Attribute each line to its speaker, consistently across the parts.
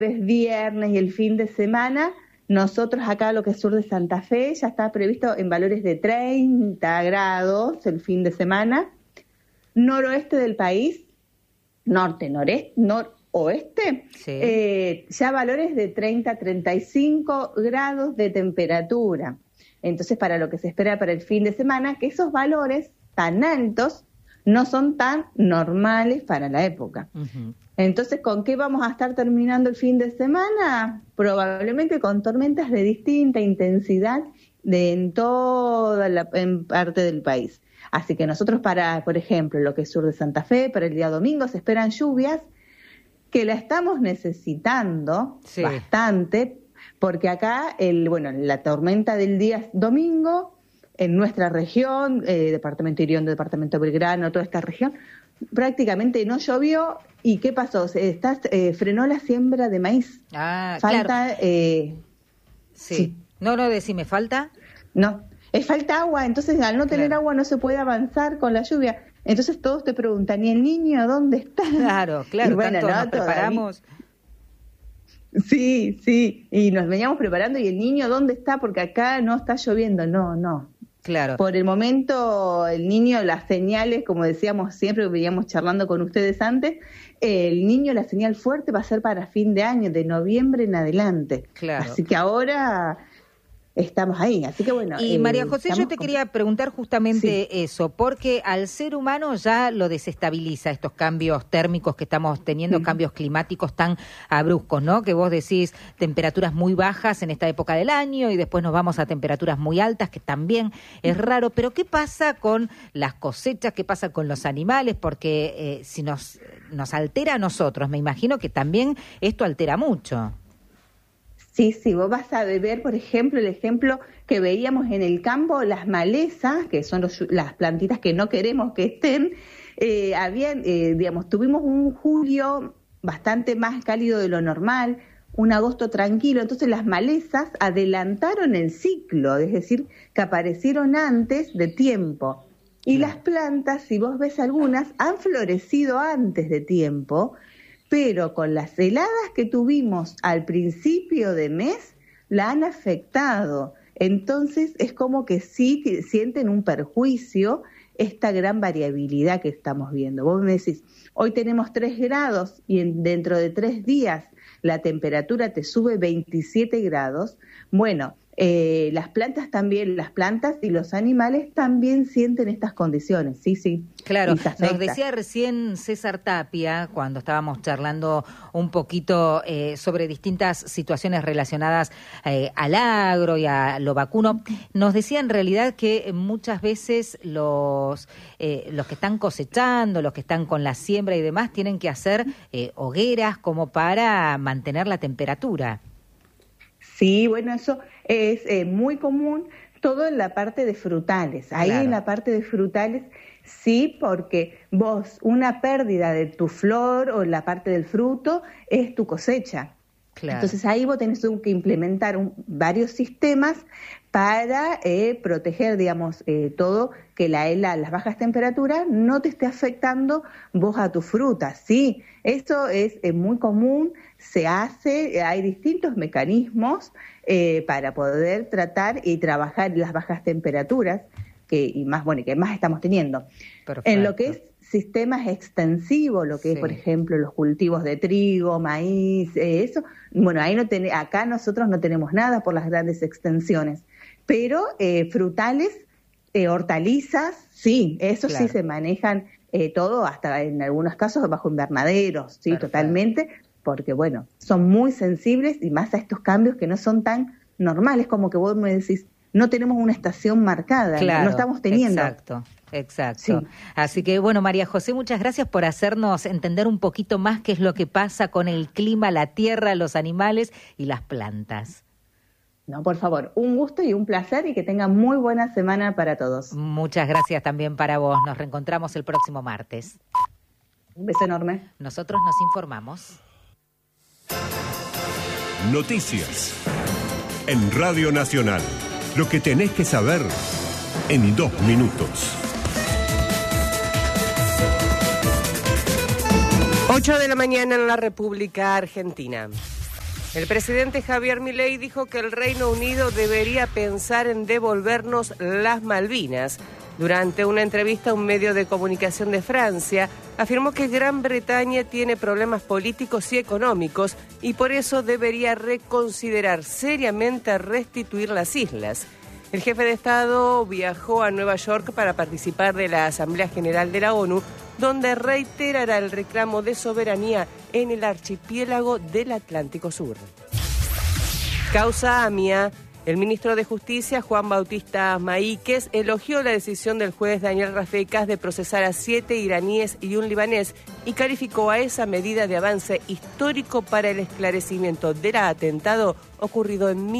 Speaker 1: viernes y el fin de semana, nosotros acá lo que es sur de Santa Fe ya está previsto en valores de 30 grados el fin de semana. Noroeste del país, norte, noreste, noroeste, sí. Ya valores de 30 a 35 grados de temperatura. Entonces, para lo que se espera para el fin de semana, que esos valores tan altos no son tan normales para la época. Uh-huh. Entonces, ¿con qué vamos a estar terminando el fin de semana? Probablemente con tormentas de distinta intensidad en toda en parte del país. Así que nosotros para, por ejemplo, lo que es sur de Santa Fe, para el día domingo se esperan lluvias que la estamos necesitando sí. bastante, porque acá, la tormenta del día domingo, en nuestra región, departamento Irión, departamento Belgrano, toda esta región, prácticamente no llovió. ¿Y qué pasó? Frenó la siembra de maíz.
Speaker 2: Ah,
Speaker 1: falta,
Speaker 2: claro. Sí. No, decime, ¿falta?
Speaker 1: No, falta agua, entonces al no tener agua no se puede avanzar con la lluvia. Entonces todos te preguntan, ¿y el niño dónde está?
Speaker 2: Claro, y bueno, tanto nos preparamos.
Speaker 1: Sí, y nos veníamos preparando, ¿y el niño dónde está? Porque acá no está lloviendo, no.
Speaker 2: Claro.
Speaker 1: Por el momento, el niño, las señales, como decíamos siempre, veníamos charlando con ustedes antes, el niño, la señal fuerte va a ser para fin de año, de noviembre en adelante.
Speaker 2: Claro.
Speaker 1: Así que ahora estamos ahí, así que bueno.
Speaker 2: Y María José, yo te quería preguntar justamente eso, porque al ser humano ya lo desestabiliza estos cambios térmicos que estamos teniendo, cambios climáticos tan bruscos, ¿no? Que vos decís temperaturas muy bajas en esta época del año y después nos vamos a temperaturas muy altas, que también es raro, pero ¿qué pasa con las cosechas? ¿Qué pasa con los animales? Porque si nos altera a nosotros, me imagino que también esto altera mucho.
Speaker 1: Sí, vos vas a ver, por ejemplo, el ejemplo que veíamos en el campo, las malezas, que son las plantitas que no queremos que estén, tuvimos un julio bastante más cálido de lo normal, un agosto tranquilo, entonces las malezas adelantaron el ciclo, es decir, que aparecieron antes de tiempo. Y las plantas, si vos ves algunas, han florecido antes de tiempo, pero con las heladas que tuvimos al principio de mes, la han afectado. Entonces es como que sí que sienten un perjuicio esta gran variabilidad que estamos viendo. Vos me decís, hoy tenemos 3 grados y dentro de 3 días la temperatura te sube 27 grados. Bueno, las plantas y los animales también sienten estas condiciones, sí.
Speaker 2: Claro, nos decía recién César Tapia, cuando estábamos charlando un poquito sobre distintas situaciones relacionadas al agro y a lo vacuno, nos decía en realidad que muchas veces los que están cosechando, los que están con la siembra y demás, tienen que hacer hogueras como para mantener la temperatura.
Speaker 1: Sí, bueno, eso es muy común, todo en la parte de frutales. Ahí claro. En la parte de frutales, sí, porque vos, una pérdida de tu flor o la parte del fruto es tu cosecha. Claro. Entonces ahí vos tenés que implementar varios sistemas para proteger, todo, que las bajas temperaturas no te esté afectando vos a tu fruta. Sí, eso es muy común, se hace, hay distintos mecanismos para poder tratar y trabajar las bajas temperaturas que más estamos teniendo.
Speaker 2: Perfecto.
Speaker 1: En lo que es sistemas extensivos, lo que es, por ejemplo, los cultivos de trigo, maíz, eso, bueno, acá nosotros no tenemos nada por las grandes extensiones, pero frutales, hortalizas, sí, eso claro. Sí se manejan todo, hasta en algunos casos bajo invernaderos, sí, perfecto. Totalmente, porque bueno, son muy sensibles y más a estos cambios que no son tan normales, como que vos me decís, no tenemos una estación marcada,
Speaker 2: claro,
Speaker 1: no estamos teniendo.
Speaker 2: Exacto.
Speaker 1: Sí.
Speaker 2: Así que bueno, María José, muchas gracias por hacernos entender un poquito más qué es lo que pasa con el clima, la tierra, los animales y las plantas.
Speaker 1: No, por favor, un gusto y un placer y que tengan muy buena semana para todos.
Speaker 2: Muchas gracias también para vos. Nos reencontramos el próximo martes.
Speaker 1: Un beso enorme.
Speaker 2: Nosotros nos informamos.
Speaker 3: Noticias en Radio Nacional. Lo que tenés que saber en 2 minutos.
Speaker 4: 8 de la mañana en la República Argentina. El presidente Javier Milei dijo que el Reino Unido debería pensar en devolvernos las Malvinas. Durante una entrevista a un medio de comunicación de Francia, afirmó que Gran Bretaña tiene problemas políticos y económicos y por eso debería reconsiderar seriamente restituir las islas. El jefe de Estado viajó a Nueva York para participar de la Asamblea General de la ONU, donde reiterará el reclamo de soberanía en el archipiélago del Atlántico Sur. Causa AMIA. El ministro de Justicia, Juan Bautista Maíquez, elogió la decisión del juez Daniel Rafecas de procesar a 7 iraníes y un libanés y calificó a esa medida de avance histórico para el esclarecimiento del atentado ocurrido en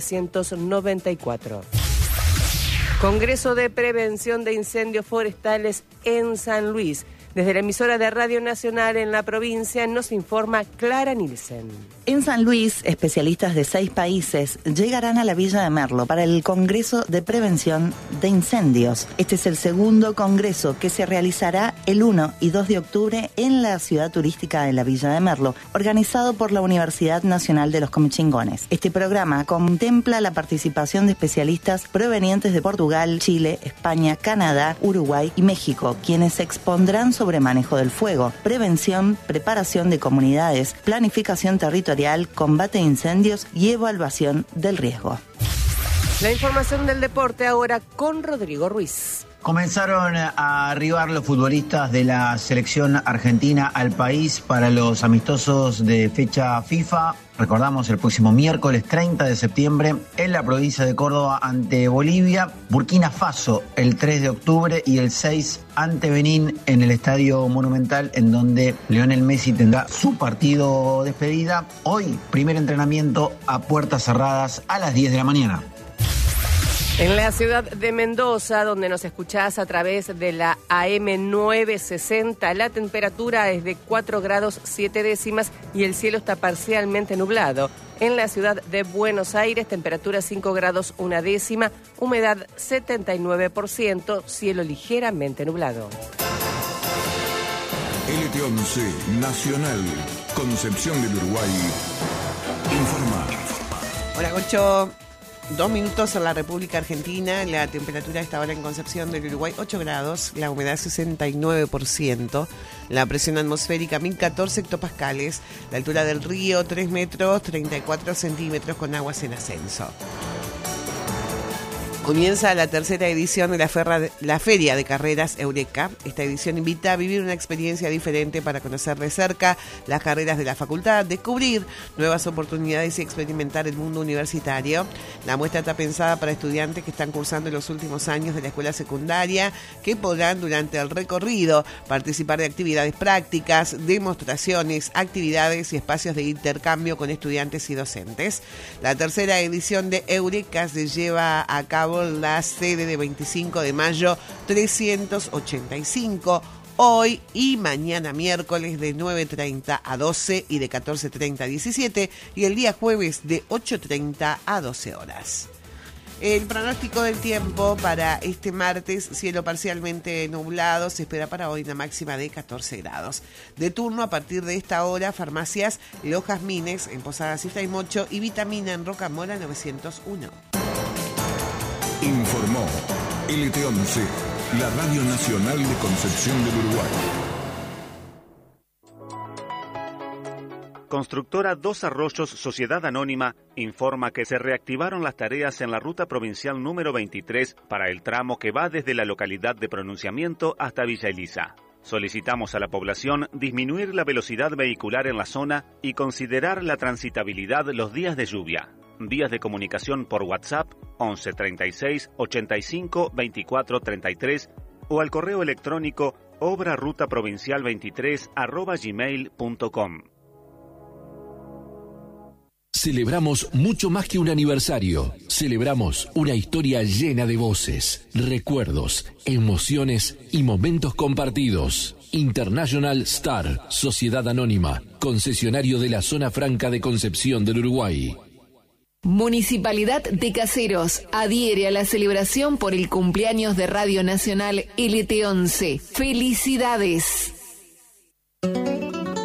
Speaker 4: 1994. Congreso de Prevención de Incendios Forestales en San Luis. Desde la emisora de Radio Nacional en la provincia nos informa Clara Nielsen.
Speaker 5: En San Luis, especialistas de 6 países llegarán a la Villa de Merlo para el Congreso de Prevención de Incendios. Este es el segundo congreso que se realizará el 1 y 2 de octubre en la ciudad turística de la Villa de Merlo, organizado por la Universidad Nacional de los Comechingones. Este programa contempla la participación de especialistas provenientes de Portugal, Chile, España, Canadá, Uruguay y México, quienes expondrán sobre manejo del fuego, prevención, preparación de comunidades, planificación territorial, combate de incendios y evaluación del riesgo.
Speaker 4: La información del deporte ahora con Rodrigo Ruiz.
Speaker 6: Comenzaron a arribar los futbolistas de la selección argentina al país para los amistosos de fecha FIFA. Recordamos el próximo miércoles 30 de septiembre en la provincia de Córdoba ante Bolivia, Burkina Faso el 3 de octubre y el 6 ante Benín en el Estadio Monumental, en donde Lionel Messi tendrá su partido de despedida. Hoy, primer entrenamiento a puertas cerradas a las 10 de la mañana.
Speaker 4: En la ciudad de Mendoza, donde nos escuchás a través de la AM 960, la temperatura es de 4 grados 7 décimas y el cielo está parcialmente nublado. En la ciudad de Buenos Aires, temperatura 5 grados 1 décima, humedad 79%, cielo ligeramente nublado.
Speaker 7: LT11 Nacional, Concepción del Uruguay, informa.
Speaker 8: Hola, Gocho. 2 minutos en la República Argentina, la temperatura a esta hora en Concepción del Uruguay 8 grados, la humedad 69%, la presión atmosférica 1014 hectopascales, la altura del río 3 metros 34 centímetros con aguas en ascenso. Comienza la tercera edición de la Feria de Carreras Eureka. Esta edición invita a vivir una experiencia diferente para conocer de cerca las carreras de la facultad, descubrir nuevas oportunidades y experimentar el mundo universitario. La muestra está pensada para estudiantes que están cursando los últimos años de la escuela secundaria, que podrán durante el recorrido participar de actividades prácticas, demostraciones, actividades y espacios de intercambio con estudiantes y docentes. La tercera edición de Eureka se lleva a cabo la sede de 25 de mayo 385, hoy y mañana miércoles de 9:30 a 12 y de 14:30 a 17 y el día jueves de 8:30 a 12 horas. El pronóstico del tiempo para este martes, cielo parcialmente nublado, se espera para hoy una máxima de 14 grados. De turno a partir de esta hora, farmacias Los Jazmines en Posadas y Mocho y Vitamina en Rocamora 901.
Speaker 7: Informó LT11, la Radio Nacional de Concepción del Uruguay.
Speaker 9: Constructora Dos Arroyos Sociedad Anónima informa que se reactivaron las tareas en la ruta provincial número 23 para el tramo que va desde la localidad de Pronunciamiento hasta Villa Elisa. Solicitamos a la población disminuir la velocidad vehicular en la zona y considerar la transitabilidad los días de lluvia. Vías de comunicación por WhatsApp 11 36 85 24 33 o al correo electrónico obrarutaprovincial23@gmail.com.
Speaker 10: Celebramos mucho más que un aniversario. Celebramos una historia llena de voces, recuerdos, emociones y momentos compartidos. International Star, Sociedad Anónima, concesionario de la Zona Franca de Concepción del Uruguay.
Speaker 11: Municipalidad de Caseros adhiere a la celebración por el cumpleaños de Radio Nacional LT11. ¡Felicidades!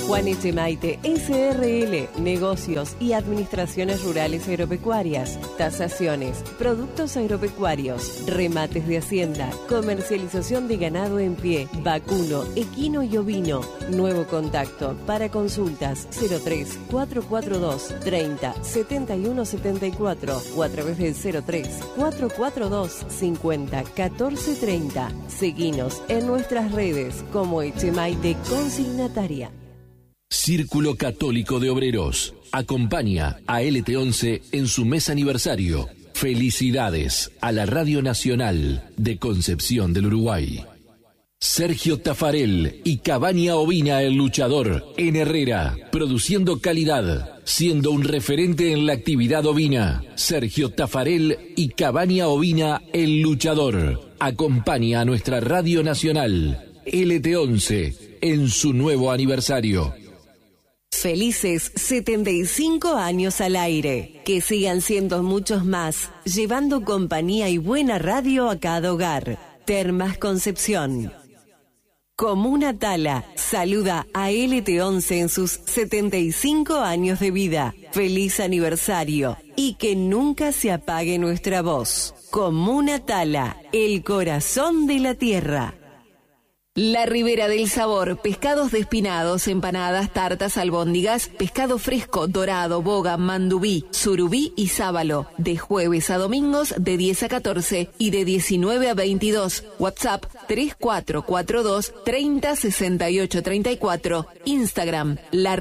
Speaker 12: Juan Echemaite, SRL, negocios y administraciones rurales agropecuarias, tasaciones, productos agropecuarios, remates de hacienda, comercialización de ganado en pie, vacuno, equino y ovino. Nuevo contacto para consultas 03 442 30 71 74 o a través del 03 442 50 14 30. Seguinos en nuestras redes como Echemaite Consignataria.
Speaker 10: Círculo Católico de Obreros acompaña a LT11 en su mes aniversario. Felicidades a la Radio Nacional de Concepción del Uruguay. Sergio Tafarel y Cabaña Ovina el Luchador en Herrera, produciendo calidad, siendo un referente en la actividad ovina. Sergio Tafarel y Cabaña Ovina el Luchador acompaña a nuestra Radio Nacional LT11 en su nuevo aniversario.
Speaker 12: Felices 75 años al aire. Que sigan siendo muchos más, llevando compañía y buena radio a cada hogar. Termas Concepción. Comuna Tala saluda a LT11 en sus 75 años de vida. Feliz aniversario y que nunca se apague nuestra voz. Comuna Tala, el corazón de la tierra.
Speaker 11: La Ribera del Sabor, pescados despinados, empanadas, tartas, albóndigas, pescado fresco, dorado, boga, mandubí, surubí y sábalo. De jueves a domingos de 10 a 14 y de 19 a 22. WhatsApp 3442 30 68 34. Instagram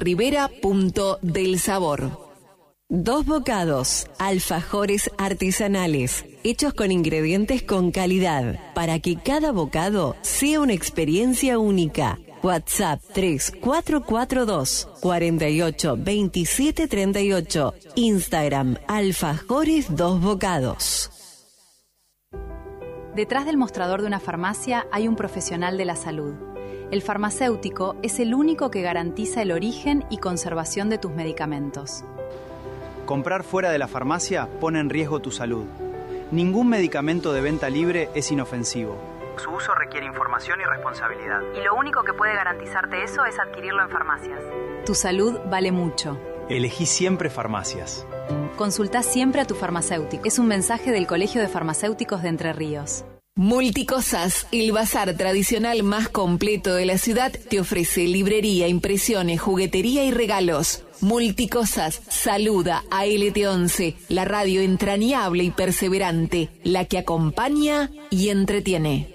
Speaker 11: laribera.delsabor.
Speaker 12: Dos Bocados, alfajores artesanales, hechos con ingredientes con calidad, para que cada bocado sea una experiencia única. WhatsApp 3442 48 27 38. Instagram alfajores Dos Bocados.
Speaker 13: Detrás del mostrador de una farmacia hay un profesional de la salud. El farmacéutico es el único que garantiza el origen y conservación de tus medicamentos.
Speaker 14: Comprar fuera de la farmacia pone en riesgo tu salud. Ningún medicamento de venta libre es inofensivo. Su uso requiere información y responsabilidad.
Speaker 13: Y lo único que puede garantizarte eso es adquirirlo en farmacias. Tu salud vale mucho.
Speaker 14: Elegí siempre farmacias.
Speaker 13: Consulta siempre a tu farmacéutico. Es un mensaje del Colegio de Farmacéuticos de Entre Ríos.
Speaker 11: Multicosas, el bazar tradicional más completo de la ciudad, te ofrece librería, impresiones, juguetería y regalos. Multicosas saluda a LT11, la radio entrañable y perseverante, la que acompaña y entretiene.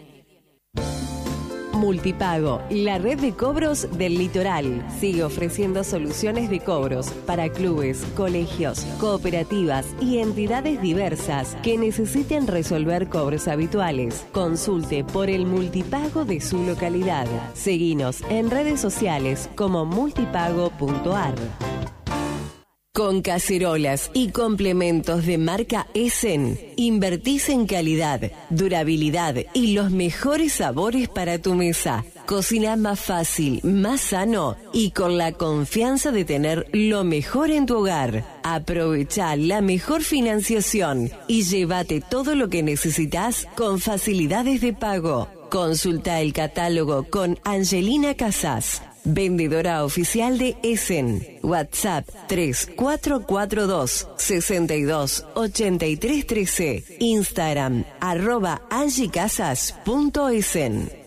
Speaker 12: Multipago, la red de cobros del litoral. Sigue ofreciendo soluciones de cobros para clubes, colegios, cooperativas y entidades diversas que necesiten resolver cobros habituales. Consulte por el multipago de su localidad. Seguinos en redes sociales como multipago.ar. Con cacerolas y complementos de marca Essen, invertís en calidad, durabilidad y los mejores sabores para tu mesa. Cocina más fácil, más sano y con la confianza de tener lo mejor en tu hogar. Aprovecha la mejor financiación y llévate todo lo que necesitas con facilidades de pago. Consulta el catálogo con Angelina Casas, vendedora oficial de Essen. WhatsApp 3442 62 83 13. Instagram @angicasas.essen.